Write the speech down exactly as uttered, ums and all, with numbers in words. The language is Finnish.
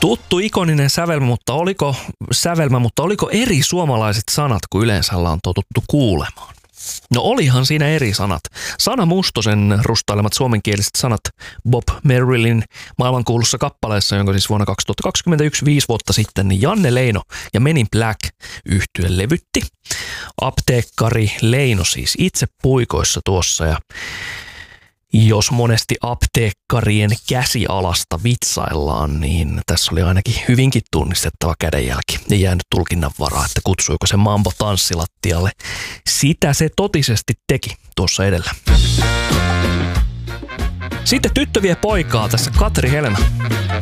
Tuttu ikoninen sävelmä, mutta oliko, sävelmä, mutta oliko eri suomalaiset sanat kuin yleensä on totuttu kuulemaan? No olihan siinä eri sanat. Sana Mustosen rustailemat suomenkieliset sanat Bob Merrillin maailmankuulussa kappaleessa, jonka siis vuonna kaksituhattakaksikymmentäyksi, viisi vuotta sitten, niin Janne Leino ja Men in Black -yhtye levytti. Apteekkari Leino siis itse puikoissa tuossa, ja jos monesti apteekkarien käsialasta vitsaillaan, niin tässä oli ainakin hyvinkin tunnistettava kädenjälki. Ei jäänyt tulkinnan varaa, että kutsuiko se Mambo tanssilattialle. Sitä se totisesti teki tuossa edellä. Sitten tyttö vie poikaa, tässä Katri Helmä.